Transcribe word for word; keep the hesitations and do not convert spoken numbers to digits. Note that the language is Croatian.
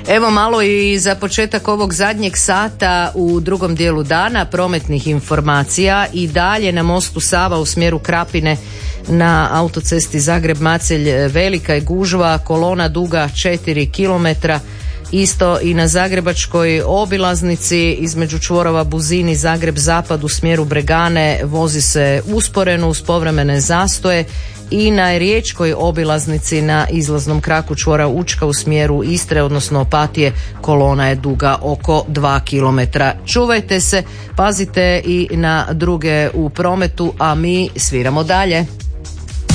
Evo malo i za početak ovog zadnjeg sata u drugom dijelu dana prometnih informacija. I dalje na mostu Sava u smjeru Krapine na autocesti Zagreb-Macelj velika je gužva, kolona duga četiri kilometra. Isto i na zagrebačkoj obilaznici između čvorova Buzin i Zagreb-Zapad u smjeru Bregane vozi se usporeno uz povremene zastoje. I na riječkoj obilaznici na izlaznom kraku čvora Učka u smjeru Istre, odnosno Opatije, kolona je duga oko dva kilometra. Čuvajte se, pazite i na druge u prometu, a mi sviramo dalje.